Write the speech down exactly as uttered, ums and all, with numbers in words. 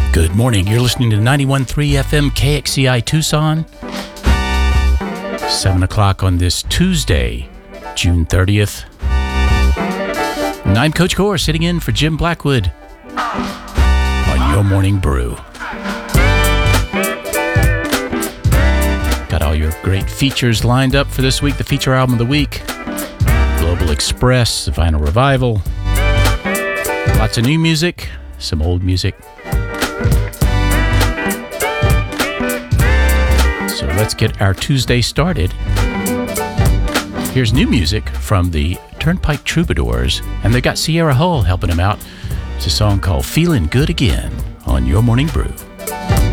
Good morning. You're listening to ninety-one point three F M K X C I Tucson. seven o'clock on this Tuesday, June thirtieth. And I'm Coach Gore, sitting in for Jim Blackwood on Your Morning Brew. Got all your great features lined up for this week. The feature album of the week, Global Express, the Vinyl Revival. Lots of new music, some old music. So let's get our Tuesday started. Here's new music from the Turnpike Troubadours, and they got Sierra Hull helping them out. It's a song called Feeling Good Again on Your Morning Brew.